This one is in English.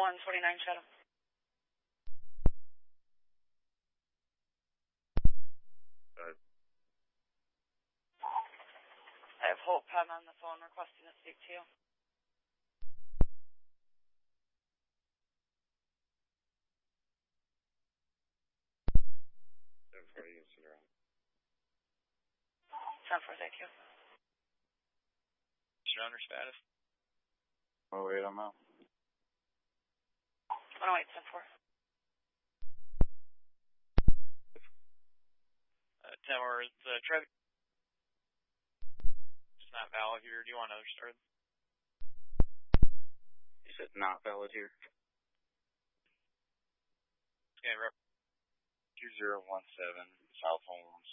129 Shadow. I have Hope Penn on the phone requesting to speak to you. Thank you. Surrender status. Oh, wait, I'm out. 108, 10-4. 10-4, the traffic is not valid here. Do you want another start? You said not valid here. Okay, 2017, South Holmes.